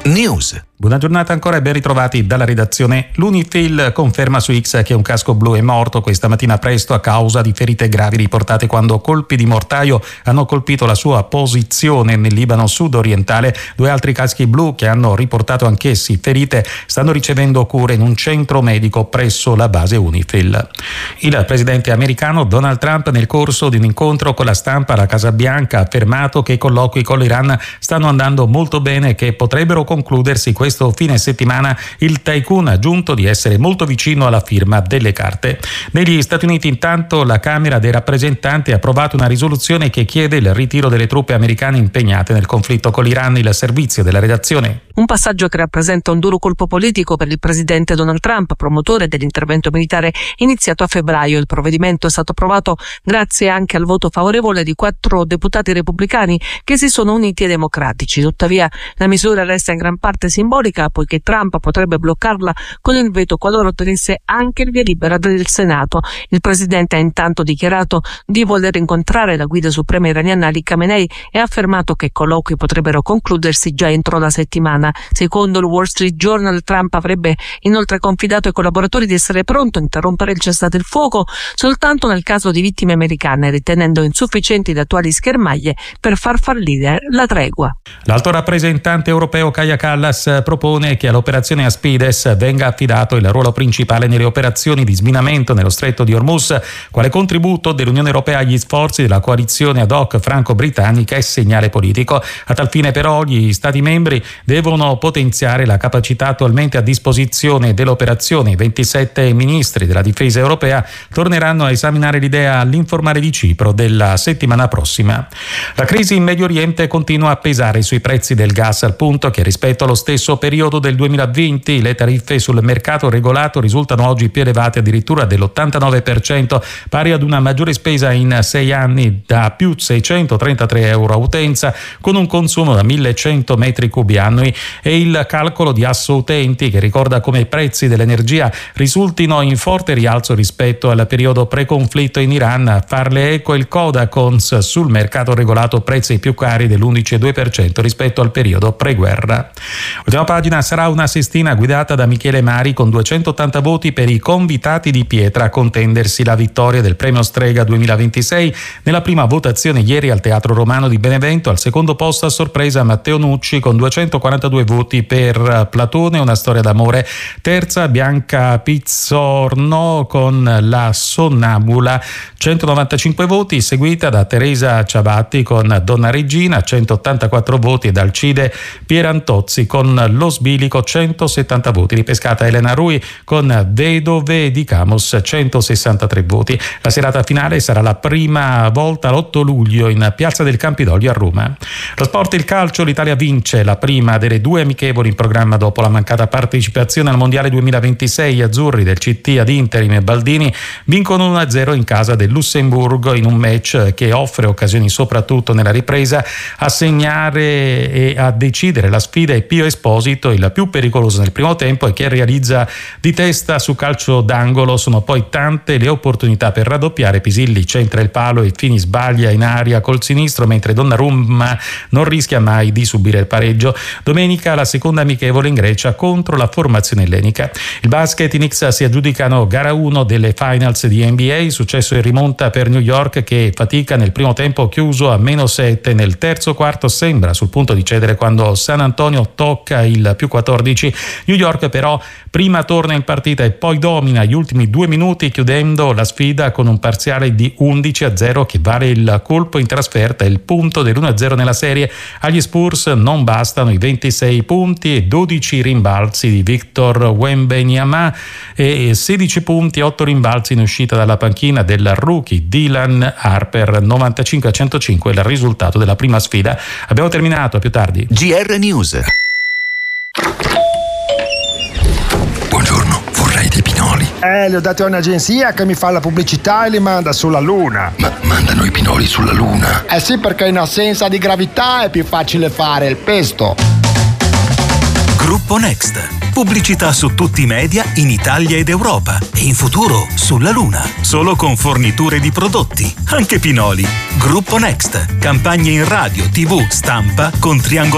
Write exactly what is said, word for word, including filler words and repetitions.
News. Buona giornata ancora e ben ritrovati dalla redazione. L'Unifil conferma su X che un casco blu è morto questa mattina presto a causa di ferite gravi riportate quando colpi di mortaio hanno colpito la sua posizione nel Libano sud-orientale. Due altri caschi blu che hanno riportato anch'essi ferite stanno ricevendo cure in un centro medico presso la base Unifil. Il presidente americano Donald Trump, nel corso di un incontro con la stampa alla Casa Bianca, ha affermato che i colloqui con l'Iran stanno andando molto bene e che potrebbero concludersi questo fine settimana. Il tycoon ha aggiunto di essere molto vicino alla firma delle carte. Negli Stati Uniti intanto la Camera dei rappresentanti ha approvato una risoluzione che chiede il ritiro delle truppe americane impegnate nel conflitto con l'Iran. Il servizio della redazione. Un passaggio che rappresenta un duro colpo politico per il presidente Donald Trump, promotore dell'intervento militare iniziato a febbraio. Il provvedimento è stato approvato grazie anche al voto favorevole di quattro deputati repubblicani che si sono uniti ai democratici. Tuttavia la misura resta in gran parte simbolica, poiché Trump potrebbe bloccarla con il veto qualora ottenesse anche il via libera del Senato. Il presidente ha intanto dichiarato di voler incontrare la guida suprema iraniana Ali Khamenei e ha affermato che i colloqui potrebbero concludersi già entro la settimana. Secondo il Wall Street Journal, Trump avrebbe inoltre confidato ai collaboratori di essere pronto a interrompere il cessate il fuoco soltanto nel caso di vittime americane, ritenendo insufficienti le attuali schermaglie per far fallire la tregua. L'alto rappresentante europeo Kaja Kallas propone che all'operazione Aspides venga affidato il ruolo principale nelle operazioni di sminamento nello stretto di Hormuz, quale contributo dell'Unione Europea agli sforzi della coalizione ad hoc franco-britannica e segnale politico. A tal fine però gli Stati membri devono potenziare la capacità attualmente a disposizione dell'operazione. I ventisette ministri della difesa europea torneranno a esaminare l'idea all'informale di Cipro della settimana prossima. La crisi in Medio Oriente continua a pesare sui prezzi del gas, al punto che rispetto allo stesso periodo del duemilaventi le tariffe sul mercato regolato risultano oggi più elevate addirittura dell'ottantanove per cento, pari ad una maggiore spesa in sei anni da più seicentotrentatré euro a utenza, con un consumo da millecento metri cubi annui. E il calcolo di Asso Utenti, che ricorda come i prezzi dell'energia risultino in forte rialzo rispetto al periodo pre-conflitto in Iran, a farle eco il Codacons sul mercato regolato prezzi più cari dell'undici virgola due per cento rispetto al periodo pre-guerra. Ultima pagina sarà una sestina guidata da Michele Mari con duecentottanta voti per i convitati di pietra a contendersi la vittoria del premio Strega duemilaventisei nella prima votazione ieri al Teatro Romano di Benevento. Al secondo posto a sorpresa Matteo Nucci con duecentoquarantadue voti per Platone, una storia d'amore. Terza Bianca Pizzorno con La Sonnambula, centonovantacinque voti, seguita da Teresa Ciabatti con Donna Regina, centottantaquattro voti, e da Alcide Pierantozzi con Lo Sbilico, centosettanta voti. Ripescata Elena Rui con Vedove di Camos, centosessantatré voti. La serata finale sarà la prima volta l'otto luglio in Piazza del Campidoglio a Roma. Lo sport, il calcio, l'Italia vince la prima delle due amichevoli in programma dopo la mancata partecipazione al Mondiale duemilaventisei. Gli azzurri del C T ad interim e Baldini vincono uno a zero in casa del Lussemburgo in un match che offre occasioni soprattutto nella ripresa. A segnare e a decidere la sfida è Pio Esposito, il più pericoloso nel primo tempo e che realizza di testa su calcio d'angolo. Sono poi tante le opportunità per raddoppiare. Pisilli centra il palo e Fini sbaglia in aria col sinistro, mentre Donnarumma non rischia mai di subire il pareggio. Domenica la seconda amichevole in Grecia contro la formazione ellenica. Il basket, i Knicks si aggiudicano gara uno delle finals di N B A, successo in rimonta per New York che fatica nel primo tempo chiuso a meno sette. Nel terzo quarto sembra sul punto di cedere quando San Antonio tocca il più quattordici. New York però prima torna in partita e poi domina gli ultimi due minuti, chiudendo la sfida con un parziale di undici a zero che vale il colpo in trasferta e il punto dell'uno a zero nella serie. Agli Spurs non bastano i ventisei punti e dodici rimbalzi di Victor Wembanyama e sedici punti e otto rimbalzi in uscita dalla panchina del rookie Dylan Harper. novantacinque a centocinque il risultato della prima sfida. Abbiamo terminato, a più tardi. G R News. Buongiorno, vorrei dei pinoli. Eh, li ho dati a un'agenzia che mi fa la pubblicità e li manda sulla Luna. Ma mandano i pinoli sulla Luna? Eh sì, perché in assenza di gravità è più facile fare il pesto. Gruppo Next. Pubblicità su tutti i media in Italia ed Europa e in futuro sulla Luna. Solo con forniture di prodotti, anche pinoli. Gruppo Next. Campagne in radio, tivù, stampa con triangolo